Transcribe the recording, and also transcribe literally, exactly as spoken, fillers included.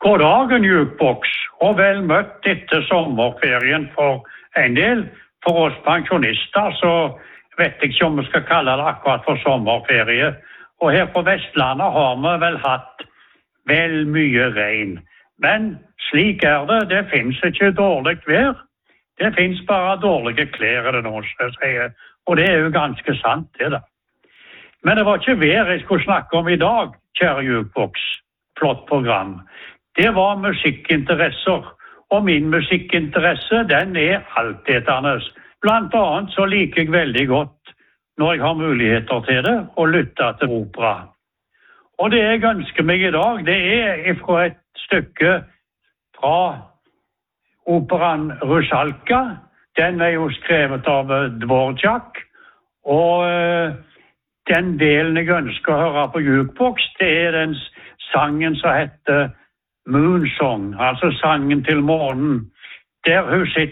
God dagen, Jukebox, og vel møtt etter sommerferien for en del. For oss pensjonister så vet jeg ikke om vi skal kalle det akkurat for sommerferie. Og her på Vestlandet har vi vel hatt vel mye regn. Men slik er det, det finnes ikke dårlig vær. Det finnes bare dårlige klær, er det noen som sier. Og det er jo ganske sant, det da. Men det var ikke vær jeg skulle snakke om i dag, kjære Jukebox. Flott program. Det var musikkinteresser, og min musikkinteresse, den er altetende. Blant annet så liker jeg veldig godt, når jeg har muligheter til det, å lytte til opera. Og det jeg ønsker meg i dag, det er fra et stykke fra operaen Rusalka. Den er jo skrevet av Dvorak, og den delen jeg ønsker å høre på Jukebox, det er den sangen som heter Moonsong, altså sangen til månen, der hun sitter